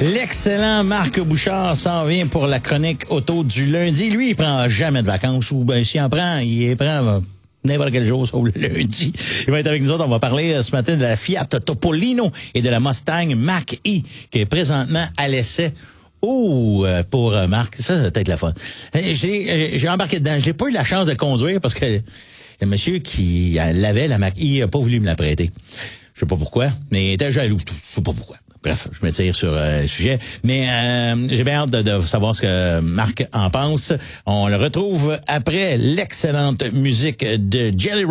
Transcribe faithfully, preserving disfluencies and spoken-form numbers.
L'excellent Marc Bouchard s'en vient pour la chronique auto du lundi. Lui, il prend jamais de vacances, ou ben s'il en prend, il prend euh, n'importe quel jour sauf le lundi. Il va être avec nous autres. On va parler euh, ce matin de la Fiat Topolino et de la Mustang Mach-E qui est présentement à l'essai. Oh, euh, pour euh, Marc, ça, ça va être la fun. J'ai, euh, j'ai embarqué dedans. Je n'ai pas eu la chance de conduire parce que le monsieur qui l'avait, la Mach-E, n'a pas voulu me la prêter. Je sais pas pourquoi, mais il était jaloux. Je sais pas pourquoi. Bref, je m'étire sur euh, le sujet. Mais euh, j'ai bien hâte de, de savoir ce que Marc en pense. On le retrouve après l'excellente musique de Jelly Roll.